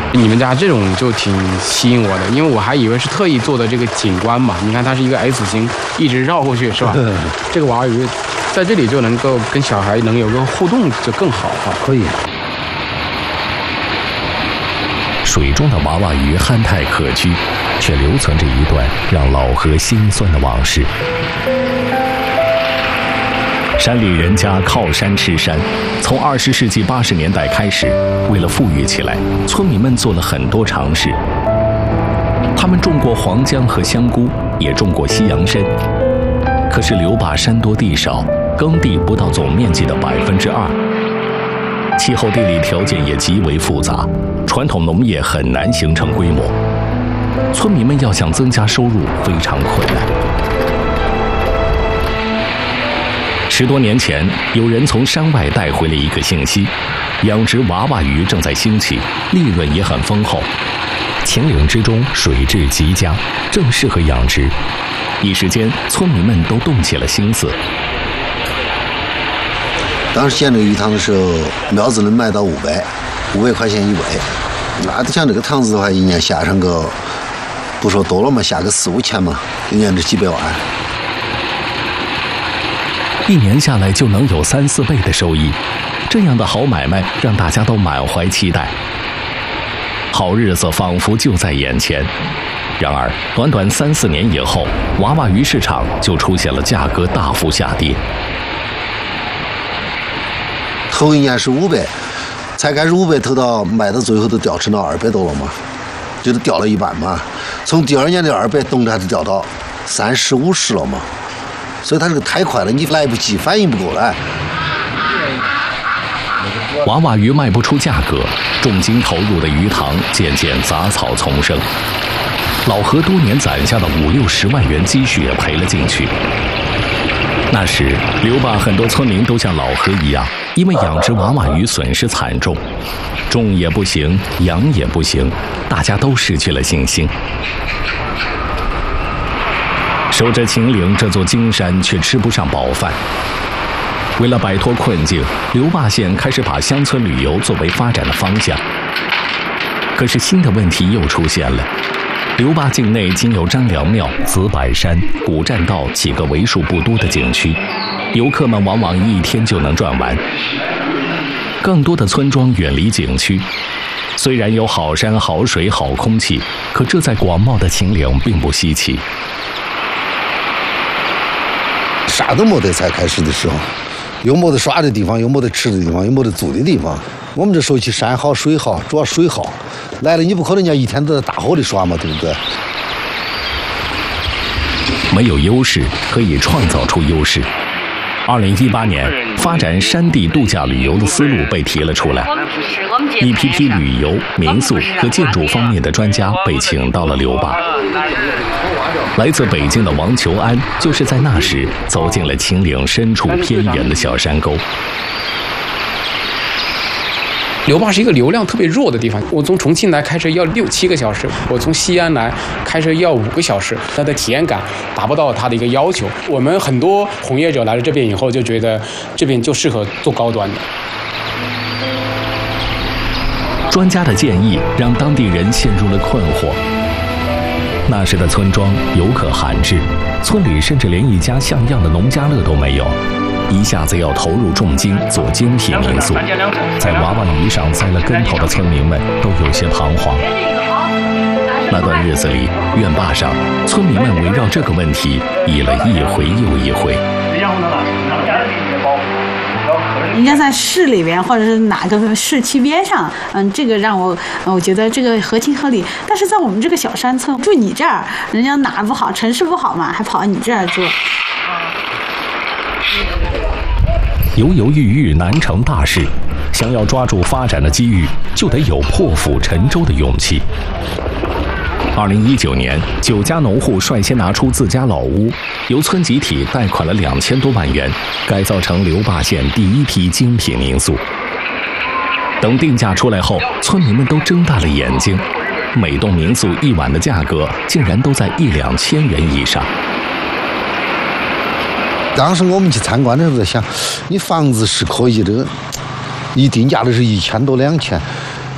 你们家这种就挺吸引我的，因为我还以为是特意做的这个景观嘛。你看它是一个 S 型，一直绕过去是吧？这个娃娃鱼在这里就能够跟小孩能有个互动，就更好哈。 可以。 水中的娃娃鱼憨态可掬，却留存着一段让老何心酸的往事。山里人家靠山吃山，从20世纪80年代开始，为了富裕起来，村民们做了很多尝试。他们种过黄姜和香菇，也种过西洋参。可是刘坝山多地少，耕地不到总面积的2%，气候地理条件也极为复杂，传统农业很难形成规模。村民们要想增加收入非常困难。10多年前，有人从山外带回了一个信息：养殖娃娃鱼正在兴起，利润也很丰厚。秦岭之中水质极佳，正适合养殖。一时间，村民们都动起了心思。 当时建这个鱼塘的时候，苗子能卖到500块钱一尾。那像这个塘子的话，一年下上个，不说多了嘛，下个4、5千嘛，一年这几百万。 一年下来就能有3、4倍的收益，这样的好买卖让大家都满怀期待。好日子仿佛就在眼前。然而，短短3、4年以后，娃娃鱼市场就出现了价格大幅下跌。 头一年是500，才开始500投到卖到最后都掉成了200多了嘛，就是掉了一半嘛。从第2年的200动辄还是掉到30、50了嘛。所以它这个太快了，你来不及，反应不过来。 娃娃鱼卖不出价格，重金投入的鱼塘渐渐杂草丛生，老何多年攒下的50、60万元积蓄也赔了进去。那时，刘坝很多村民都像老何一样，因为养殖娃娃鱼损失惨重，种也不行，养也不行，大家都失去了信心。守着秦岭这座金山，却吃不上饱饭。为了摆脱困境，刘坝县开始把乡村旅游作为发展的方向。可是新的问题又出现了，刘坝境内仅有张良庙、紫柏山、古栈道几个为数不多的景区，游客们往往1天就能转完。更多的村庄远离景区，虽然有好山好水好空气，可这在广袤的秦岭并不稀奇。 啥都没得，才开始的时候，又没得耍的地方，又没得吃的地方，又没得住的地方。我们这受起山好水好，主要水好，来了你不可能讲一天都在大河里耍嘛，对不对？ 没有优势，可以创造出优势。2018年，发展山地度假旅游的思路被提了出来，一批批旅游、民宿和建筑方面的专家被请到了刘坝。来自北京的王求安就是在那时走进了秦岭深处偏远的小山沟。 刘坝是一个流量特别弱的地方，我从重庆来开车要6、7个小时，我从西安来开车要5个小时，它的体验感达不到它的一个要求。我们很多从业者来了这边以后就觉得这边就适合做高端的。 专家的建议让当地人陷入了困惑。那时的村庄游客罕至，村里甚至连一家像样的农家乐都没有，一下子要投入重金做精品民宿，在娃娃鱼上栽了跟头的村民们都有些彷徨。那段日子里，院坝上村民们围绕这个问题议了一回又一回。 应该在市里边或者是哪个市区边上，这个让我觉得这个合情合理。但是在我们这个小山村住你这儿，人家哪儿不好，城市不好嘛，还跑到你这儿住。 犹犹豫豫难成大事，想要抓住发展的机遇，就得有破釜沉舟的勇气。2019年，9家农户率先拿出自家老屋，由村集体贷款了2000多万元，改造成刘坝县第一批精品民宿。等定价出来后，村民们都睁大了眼睛，每栋民宿一晚的价格竟然都在1、2千元以上。 当时我们去参观的时候在想，你房子是可以这个，一定价的是1000多、2000，